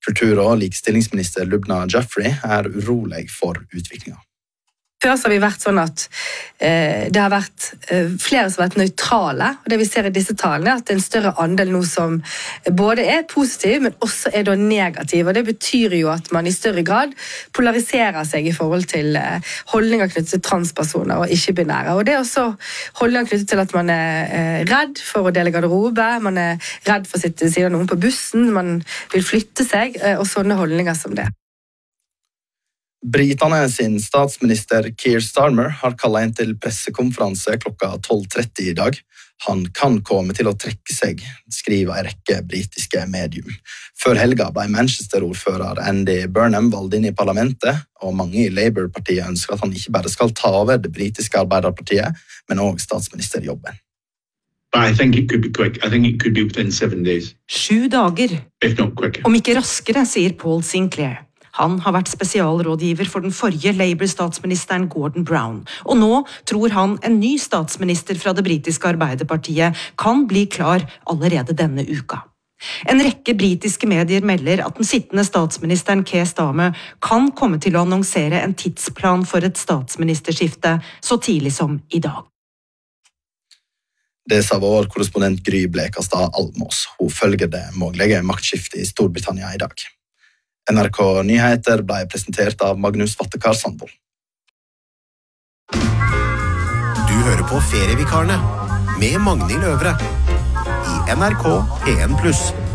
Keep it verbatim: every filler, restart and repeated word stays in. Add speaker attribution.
Speaker 1: Kultur- og likestillingsminister Lubna Jaffery er urolig for utviklingen.
Speaker 2: Før så har vi vært sånn at eh, det har vært eh, flere som har vært nøytrale, og det vi ser i disse tallene er at det er en større andel nå som både er positiv, men også er da negativ, og det betyr jo at man i større grad polariserer seg i forhold til eh, holdninger knyttet til transpersoner og ikke-binære, og det er også holdninger knyttet til at man er eh, redd for å dele garderobe, man er redd for å sitte ved siden av noen på bussen, man vil flytte seg, eh, og sånne holdninger som det.
Speaker 1: Britene sin statsminister Keir Starmer har kallet inn til pressekonferanse klokka tolv tretti i dag. Han kan komme til å trekke seg, skriver en rekke britiske medium. Før helga ble Manchester-ordfører Andy Burnham valgt inn i parlamentet, og mange i Labour-partiet ønsker at han ikke bare skal ta over det britiske arbeiderpartiet, men også statsministerjobben.
Speaker 3: I think it could be quick. I think it could be within seven days.
Speaker 4: Sju dager.
Speaker 3: If not quicker.
Speaker 4: Om ikke raskere, sier Paul Sinclair. Han har vært spesialrådgiver for den forrige Labour-statsministeren Gordon Brown, og nå tror han en ny statsminister fra det britiske arbeiderpartiet kan bli klar allerede denne uka. En rekke britiske medier melder at den sittende statsministeren Keir Starmer kan komme til å annonsere en tidsplan for et statsministerskifte så tidlig som i dag.
Speaker 1: Det sa vår korrespondent Gry Blekastad Almås. Hun følger det mulige maktskiftet i Storbritannia i dag. N R K Nyheter ble presentert av Magnus Vattekar Sandvold.
Speaker 5: Du hører på Ferievikarene med Magnhild Øvre i N R K P en pluss.